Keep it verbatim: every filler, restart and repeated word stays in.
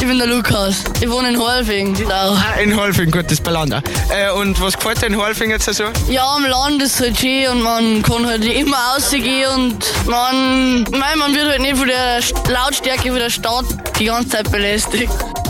Ich bin der Lukas. Ich wohne in Holfing. Ah, in Holfing, gut, das ist bei Land. Äh, und was gefällt dir in Holfing jetzt so? Ja, am Land ist es halt schön und man kann halt immer rausgehen und man, nein, man wird halt nicht von der Lautstärke von der Stadt die ganze Zeit belästigt.